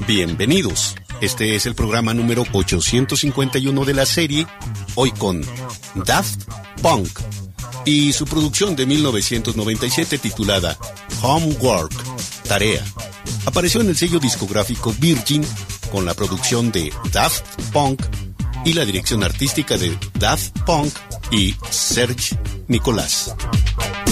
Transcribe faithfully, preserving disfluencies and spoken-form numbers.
Bienvenidos. Este es el programa número ochocientos cincuenta y uno de la serie, hoy con Daft Punk y su producción de mil novecientos noventa y siete titulada Homework, Tarea. Apareció en el sello discográfico Virgin con la producción de Daft Punk y la dirección artística de Daft Punk y Serge Nicolás.